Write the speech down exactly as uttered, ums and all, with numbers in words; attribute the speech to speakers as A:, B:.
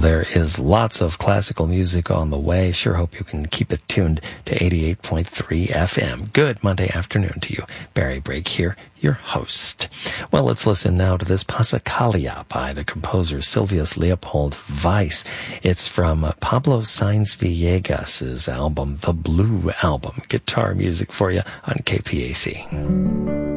A: There is lots of classical music on the way. Sure hope you can keep it tuned to eighty-eight point three F M. Good Monday afternoon to you. Barry Brake here, your host. Well, let's listen now to this Passacaglia by the composer Silvius Leopold Weiss. It's from Pablo Sainz Villegas' album, The Blue Album. Guitar music for you on K P A C.